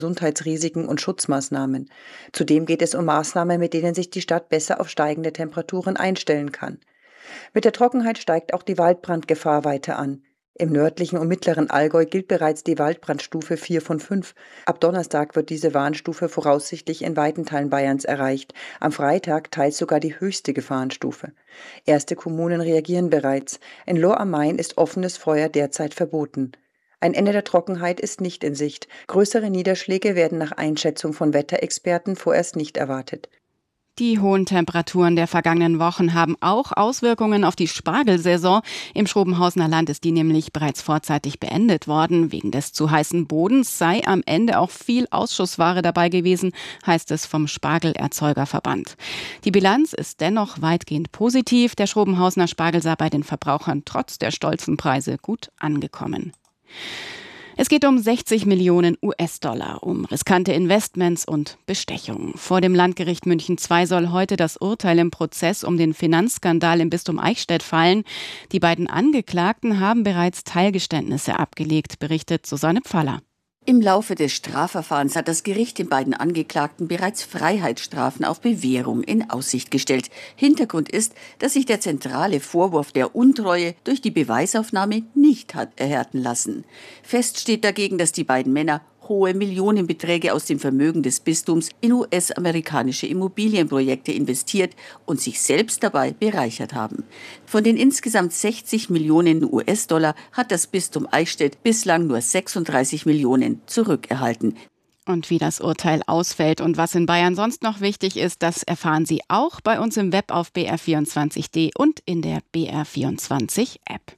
Gesundheitsrisiken und Schutzmaßnahmen. Zudem geht es um Maßnahmen, mit denen sich die Stadt besser auf steigende Temperaturen einstellen kann. Mit der Trockenheit steigt auch die Waldbrandgefahr weiter an. Im nördlichen und mittleren Allgäu gilt bereits die Waldbrandstufe 4 von 5. Ab Donnerstag wird diese Warnstufe voraussichtlich in weiten Teilen Bayerns erreicht. Am Freitag teils sogar die höchste Gefahrenstufe. Erste Kommunen reagieren bereits. In Lohr am Main ist offenes Feuer derzeit verboten. Ein Ende der Trockenheit ist nicht in Sicht. Größere Niederschläge werden nach Einschätzung von Wetterexperten vorerst nicht erwartet. Die hohen Temperaturen der vergangenen Wochen haben auch Auswirkungen auf die Spargelsaison. Im Schrobenhausener Land ist die nämlich bereits vorzeitig beendet worden. Wegen des zu heißen Bodens sei am Ende auch viel Ausschussware dabei gewesen, heißt es vom Spargelerzeugerverband. Die Bilanz ist dennoch weitgehend positiv. Der Schrobenhausener Spargel sei bei den Verbrauchern trotz der stolzen Preise gut angekommen. Es geht um 60 Millionen US-Dollar, um riskante Investments und Bestechung. Vor dem Landgericht München II soll heute das Urteil im Prozess um den Finanzskandal im Bistum Eichstätt fallen. Die beiden Angeklagten haben bereits Teilgeständnisse abgelegt, berichtet Susanne Pfaller. Im Laufe des Strafverfahrens hat das Gericht den beiden Angeklagten bereits Freiheitsstrafen auf Bewährung in Aussicht gestellt. Hintergrund ist, dass sich der zentrale Vorwurf der Untreue durch die Beweisaufnahme nicht hat erhärten lassen. Fest steht dagegen, dass die beiden Männer hohe Millionenbeträge aus dem Vermögen des Bistums in US-amerikanische Immobilienprojekte investiert und sich selbst dabei bereichert haben. Von den insgesamt 60 Millionen US-Dollar hat das Bistum Eichstätt bislang nur 36 Millionen zurückerhalten. Und wie das Urteil ausfällt und was in Bayern sonst noch wichtig ist, das erfahren Sie auch bei uns im Web auf br24.de und in der BR24-App.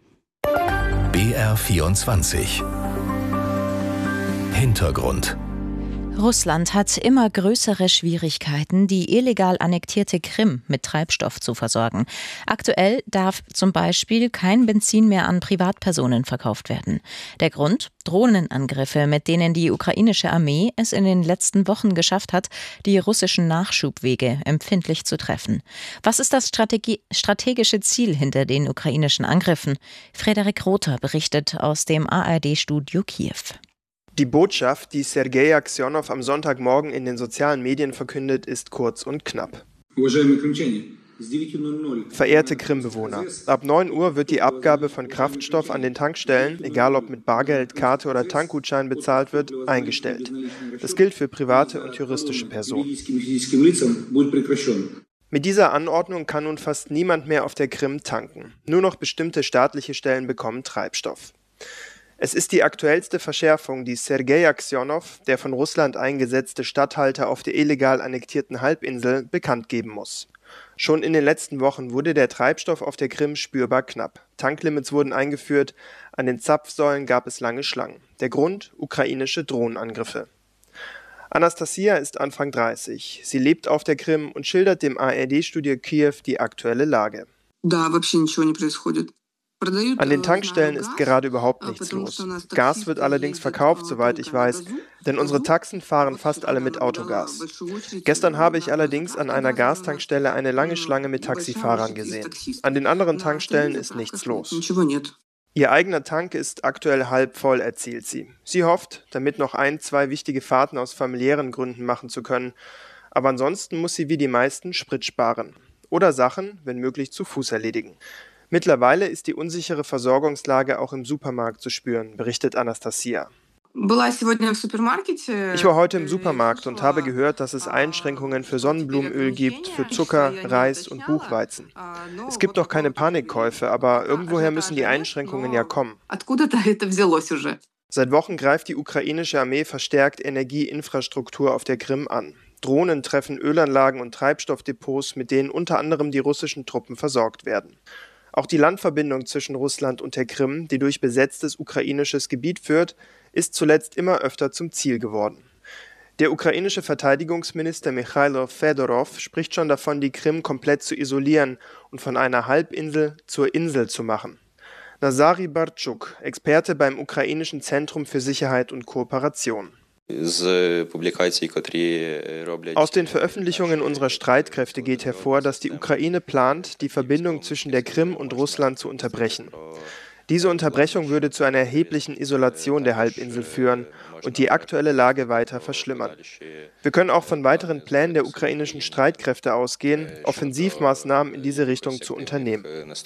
BR24 Hintergrund. Russland hat immer größere Schwierigkeiten, die illegal annektierte Krim mit Treibstoff zu versorgen. Aktuell darf zum Beispiel kein Benzin mehr an Privatpersonen verkauft werden. Der Grund? Drohnenangriffe, mit denen die ukrainische Armee es in den letzten Wochen geschafft hat, die russischen Nachschubwege empfindlich zu treffen. Was ist das strategische Ziel hinter den ukrainischen Angriffen? Frederik Rother berichtet aus dem ARD-Studio Kiew. Die Botschaft, die Sergei Aksionow am Sonntagmorgen in den sozialen Medien verkündet, ist kurz und knapp. Verehrte Krimbewohner, ab 9 Uhr wird die Abgabe von Kraftstoff an den Tankstellen, egal ob mit Bargeld, Karte oder Tankgutschein bezahlt wird, eingestellt. Das gilt für private und juristische Personen. Mit dieser Anordnung kann nun fast niemand mehr auf der Krim tanken. Nur noch bestimmte staatliche Stellen bekommen Treibstoff. Es ist die aktuellste Verschärfung, die Sergei Aksionow, der von Russland eingesetzte Statthalter auf der illegal annektierten Halbinsel, bekannt geben muss. Schon in den letzten Wochen wurde der Treibstoff auf der Krim spürbar knapp. Tanklimits wurden eingeführt, an den Zapfsäulen gab es lange Schlangen. Der Grund? Ukrainische Drohnenangriffe. Anastasia ist Anfang 30. Sie lebt auf der Krim und schildert dem ARD-Studio Kiew die aktuelle Lage. An den Tankstellen ist gerade überhaupt nichts los. Gas wird allerdings verkauft, soweit ich weiß, denn unsere Taxen fahren fast alle mit Autogas. Gestern habe ich allerdings an einer Gastankstelle eine lange Schlange mit Taxifahrern gesehen. An den anderen Tankstellen ist nichts los. Ihr eigener Tank ist aktuell halb voll, erzählt sie. Sie hofft, damit noch 1-2 wichtige Fahrten aus familiären Gründen machen zu können. Aber ansonsten muss sie wie die meisten Sprit sparen. Oder Sachen, wenn möglich, zu Fuß erledigen. Mittlerweile ist die unsichere Versorgungslage auch im Supermarkt zu spüren, berichtet Anastasia. Ich war heute im Supermarkt und habe gehört, dass es Einschränkungen für Sonnenblumenöl gibt, für Zucker, Reis und Buchweizen. Es gibt noch keine Panikkäufe, aber irgendwoher müssen die Einschränkungen ja kommen. Seit Wochen greift die ukrainische Armee verstärkt Energieinfrastruktur auf der Krim an. Drohnen treffen Ölanlagen und Treibstoffdepots, mit denen unter anderem die russischen Truppen versorgt werden. Auch die Landverbindung zwischen Russland und der Krim, die durch besetztes ukrainisches Gebiet führt, ist zuletzt immer öfter zum Ziel geworden. Der ukrainische Verteidigungsminister Michailo Fedorov spricht schon davon, die Krim komplett zu isolieren und von einer Halbinsel zur Insel zu machen. Nazari Bartschuk, Experte beim Ukrainischen Zentrum für Sicherheit und Kooperation. Aus den Veröffentlichungen unserer Streitkräfte geht hervor, dass die Ukraine plant, die Verbindung zwischen der Krim und Russland zu unterbrechen. Diese Unterbrechung würde zu einer erheblichen Isolation der Halbinsel führen und die aktuelle Lage weiter verschlimmern. Wir können auch von weiteren Plänen der ukrainischen Streitkräfte ausgehen, Offensivmaßnahmen in diese Richtung zu unternehmen.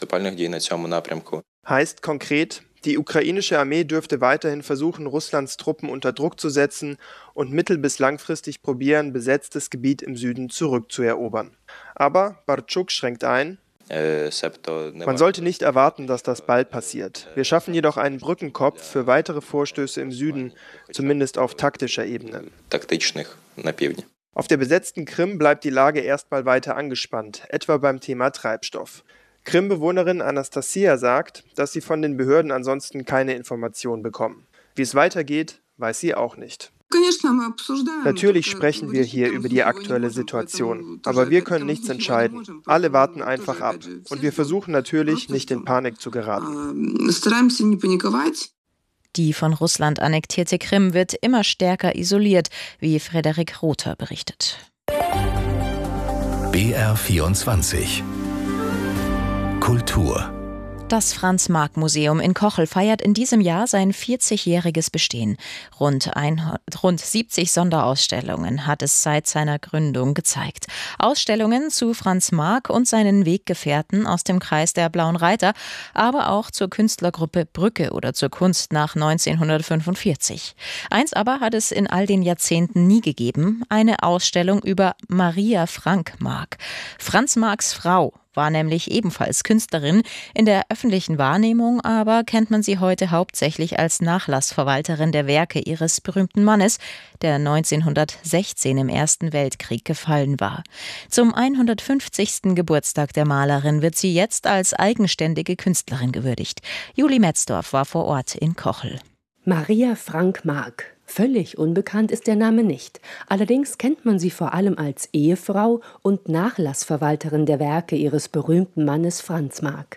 Heißt konkret, die ukrainische Armee dürfte weiterhin versuchen, Russlands Truppen unter Druck zu setzen und mittel- bis langfristig probieren, besetztes Gebiet im Süden zurückzuerobern. Aber Bartschuk schränkt ein: Man sollte nicht erwarten, dass das bald passiert. Wir schaffen jedoch einen Brückenkopf für weitere Vorstöße im Süden, zumindest auf taktischer Ebene. Auf der besetzten Krim bleibt die Lage erstmal weiter angespannt, etwa beim Thema Treibstoff. Krim-Bewohnerin Anastasia sagt, dass sie von den Behörden ansonsten keine Informationen bekommen. Wie es weitergeht, weiß sie auch nicht. Natürlich sprechen wir hier über die aktuelle Situation, aber wir können nichts entscheiden. Alle warten einfach ab. Und wir versuchen natürlich, nicht in Panik zu geraten. Die von Russland annektierte Krim wird immer stärker isoliert, wie Frederik Rother berichtet. BR24 Kultur. Das Franz-Marc-Museum in Kochel feiert in diesem Jahr sein 40-jähriges Bestehen. Rund 70 Sonderausstellungen hat es seit seiner Gründung gezeigt. Ausstellungen zu Franz Marc und seinen Weggefährten aus dem Kreis der Blauen Reiter, aber auch zur Künstlergruppe Brücke oder zur Kunst nach 1945. Eins aber hat es in all den Jahrzehnten nie gegeben: eine Ausstellung über Maria Frank-Marc. Franz Marcs Frau war nämlich ebenfalls Künstlerin. In der öffentlichen Wahrnehmung aber kennt man sie heute hauptsächlich als Nachlassverwalterin der Werke ihres berühmten Mannes, der 1916 im Ersten Weltkrieg gefallen war. Zum 150. Geburtstag der Malerin wird sie jetzt als eigenständige Künstlerin gewürdigt. Julie Metzdorf war vor Ort in Kochel. Maria Frank-Marc. Völlig unbekannt ist der Name nicht. Allerdings kennt man sie vor allem als Ehefrau und Nachlassverwalterin der Werke ihres berühmten Mannes Franz Marc.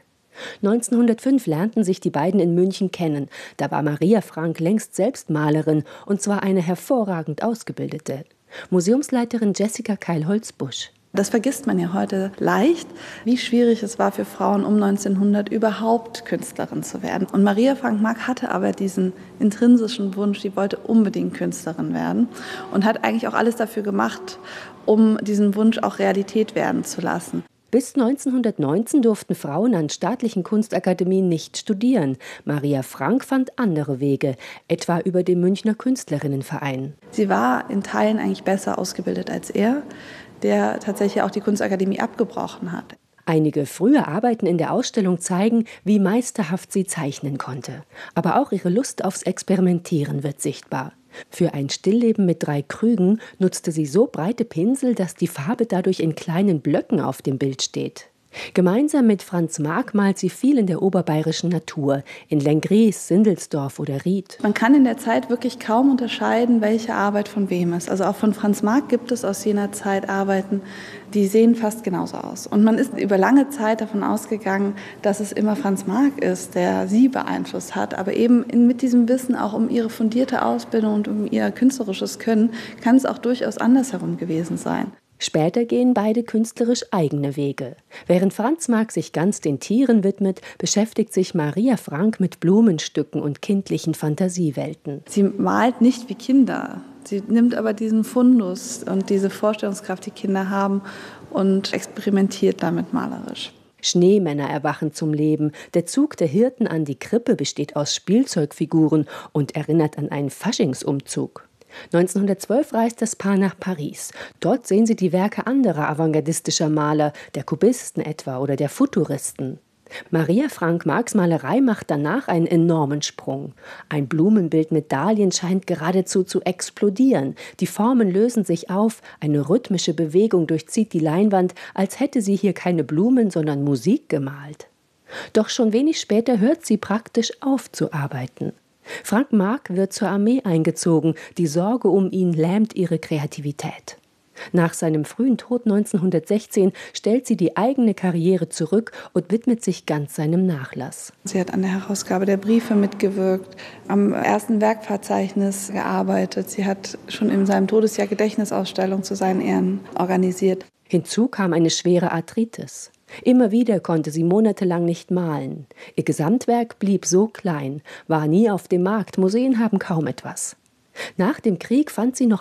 1905 lernten sich die beiden in München kennen. Da war Maria Frank längst selbst Malerin, und zwar eine hervorragend ausgebildete. Museumsleiterin Jessica Keil-Holzbusch. Das vergisst man ja heute leicht, wie schwierig es war für Frauen um 1900 überhaupt Künstlerin zu werden. Und Maria Frank-Marc hatte aber diesen intrinsischen Wunsch, sie wollte unbedingt Künstlerin werden und hat eigentlich auch alles dafür gemacht, um diesen Wunsch auch Realität werden zu lassen. Bis 1919 durften Frauen an staatlichen Kunstakademien nicht studieren. Maria Frank fand andere Wege, etwa über den Münchner Künstlerinnenverein. Sie war in Teilen eigentlich besser ausgebildet als er, der tatsächlich auch die Kunstakademie abgebrochen hat. Einige frühe Arbeiten in der Ausstellung zeigen, wie meisterhaft sie zeichnen konnte. Aber auch ihre Lust aufs Experimentieren wird sichtbar. Für ein Stillleben mit 3 Krügen nutzte sie so breite Pinsel, dass die Farbe dadurch in kleinen Blöcken auf dem Bild steht. Gemeinsam mit Franz Marc malt sie viel in der oberbayerischen Natur, in Lenggries, Sindelsdorf oder Ried. Man kann in der Zeit wirklich kaum unterscheiden, welche Arbeit von wem ist. Also auch von Franz Marc gibt es aus jener Zeit Arbeiten, die sehen fast genauso aus. Und man ist über lange Zeit davon ausgegangen, dass es immer Franz Marc ist, der sie beeinflusst hat. Aber eben mit diesem Wissen auch um ihre fundierte Ausbildung und um ihr künstlerisches Können kann es auch durchaus andersherum gewesen sein. Später gehen beide künstlerisch eigene Wege. Während Franz Marc sich ganz den Tieren widmet, beschäftigt sich Maria Frank mit Blumenstücken und kindlichen Fantasiewelten. Sie malt nicht wie Kinder. Sie nimmt aber diesen Fundus und diese Vorstellungskraft, die Kinder haben, und experimentiert damit malerisch. Schneemänner erwachen zum Leben. Der Zug der Hirten an die Krippe besteht aus Spielzeugfiguren und erinnert an einen Faschingsumzug. 1912 reist das Paar nach Paris. Dort sehen sie die Werke anderer avantgardistischer Maler, der Kubisten etwa oder der Futuristen. Maria Frank-Marcs Malerei macht danach einen enormen Sprung. Ein Blumenbild mit Dahlien scheint geradezu zu explodieren. Die Formen lösen sich auf, eine rhythmische Bewegung durchzieht die Leinwand, als hätte sie hier keine Blumen, sondern Musik gemalt. Doch schon wenig später hört sie praktisch auf zu arbeiten. Frank Marc wird zur Armee eingezogen, die Sorge um ihn lähmt ihre Kreativität. Nach seinem frühen Tod 1916 stellt sie die eigene Karriere zurück und widmet sich ganz seinem Nachlass. Sie hat an der Herausgabe der Briefe mitgewirkt, am ersten Werkverzeichnis gearbeitet. Sie hat schon in seinem Todesjahr Gedächtnisausstellungen zu seinen Ehren organisiert. Hinzu kam eine schwere Arthritis. Immer wieder konnte sie monatelang nicht malen. Ihr Gesamtwerk blieb so klein, war nie auf dem Markt, Museen haben kaum etwas. Nach dem Krieg fand sie noch